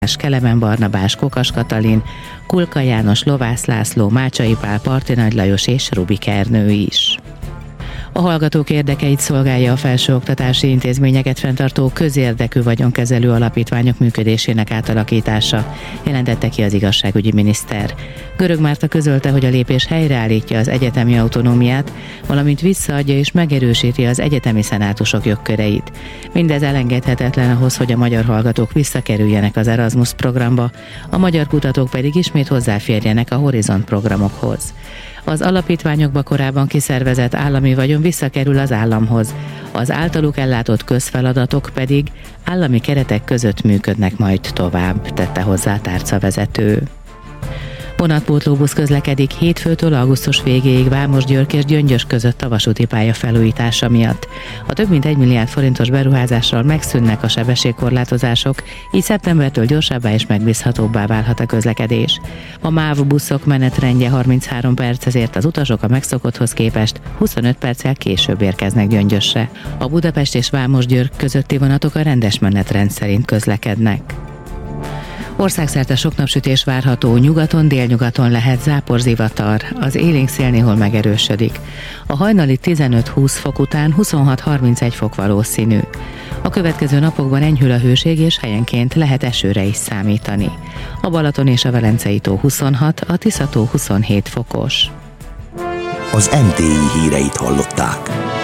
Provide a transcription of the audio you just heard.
Kelemen Barnabás, Kokas Katalin, Kulka János, Lovász László, Mácsai Pál, Parti Nagy Lajos és Rubik Ernő is. A hallgatók érdekeit szolgálja a felsőoktatási intézményeket fenntartó közérdekű vagyonkezelő alapítványok működésének átalakítása, jelentette ki az igazságügyi miniszter. Görög Márta közölte, hogy a lépés helyreállítja az egyetemi autonómiát, valamint visszaadja és megerősíti az egyetemi szenátusok jogköreit. Mindez elengedhetetlen ahhoz, hogy a magyar hallgatók visszakerüljenek az Erasmus programba, a magyar kutatók pedig ismét hozzáférjenek a Horizont programokhoz. Az alapítványokba korábban kiszervezett állami vagyon visszakerül az államhoz, az általuk ellátott közfeladatok pedig állami keretek között működnek majd tovább, tette hozzá a tárcavezető. Vonatpótlóbusz közlekedik hétfőtől augusztus végéig Vámosgyörgy és Gyöngyös között a vasúti pálya felújítása miatt. A több mint 1 milliárd forintos beruházással megszűnnek a sebességkorlátozások, így szeptembertől gyorsabbá és megbízhatóbbá válhat a közlekedés. A MÁV buszok menetrendje 33 perc, ezért az utasok a megszokotthoz képest 25 perccel később érkeznek Gyöngyösre. A Budapest és Vámosgyörgy közötti vonatok a rendes menetrend szerint közlekednek. Országszerte sok napsütés várható, nyugaton, délnyugaton lehet záporzivatar, az élénk szél néhol megerősödik. A hajnali 15-20 fok után 26-31 fok valószínű. A következő napokban enyhül a hőség és helyenként lehet esőre is számítani. A Balaton és a Velencei tó 26, a Tisza tó 27 fokos. Az MTI híreit hallották.